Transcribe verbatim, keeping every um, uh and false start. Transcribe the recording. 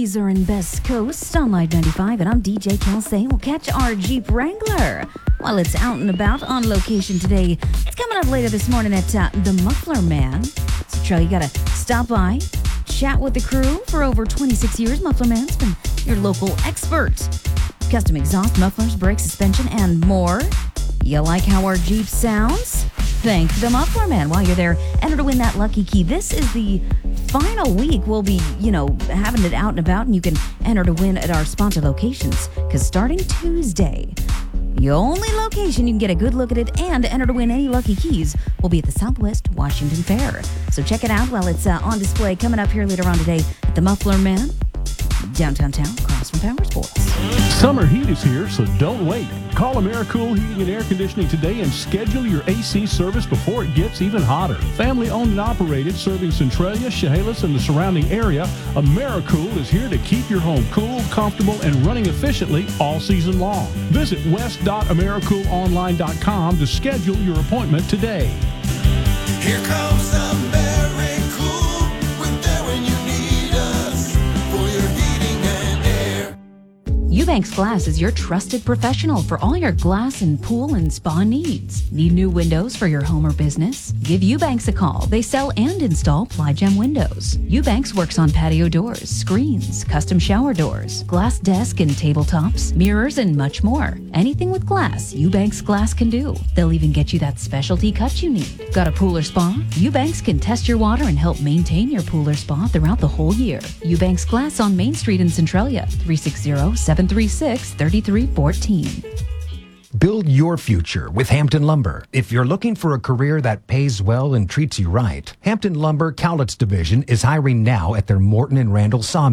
Laser and Best Coast on Live ninety-five, and I'm D J Kelsey. We'll catch our Jeep Wrangler while it's out and about on location today. It's coming up later this morning at uh, the Muffler Man. So, Trey, you got to stop by, chat with the crew. For over twenty-six years, Muffler Man's been your local expert. Custom exhaust, mufflers, brake suspension, and more. You like how our Jeep sounds? Thank the Muffler Man. While you're there, enter to win that lucky key. This is the final week we'll be, you know, having it out and about, and you can enter to win at our sponsor locations. Because starting Tuesday, the only location you can get a good look at it and enter to win any lucky keys will be at the Southwest Washington Fair. So check it out while it's uh, on display coming up here later on today at the Muffler Man, downtown town, across from Power Sports. Summer heat is here, so don't wait. Call AmeriCool Heating and Air Conditioning today and schedule your A C service before it gets even hotter. Family owned and operated, serving Centralia, Chehalis, and the surrounding area, AmeriCool is here to keep your home cool, comfortable, and running efficiently all season long. Visit west dot americool online dot com to schedule your appointment today. Here comes AmeriCool. We're there when you need us for your heating and air. Eubanks Glass is your trusted professional for all your glass and pool and spa needs. Need new windows for your home or business? Give Eubanks a call. They sell and install Ply-Gem windows. Eubanks works on patio doors, screens, custom shower doors, glass desk and tabletops, mirrors, and much more. Anything with glass, Eubanks Glass can do. They'll even get you that specialty cut you need. Got a pool or spa? Eubanks can test your water and help maintain your pool or spa throughout the whole year. Eubanks Glass on Main Street in Centralia, three six zero, seven three six, three three one four. Build your future with Hampton Lumber. If you're looking for a career that pays well and treats you right, Hampton Lumber Cowlitz Division is hiring now at their Morton and Randall Sawmill.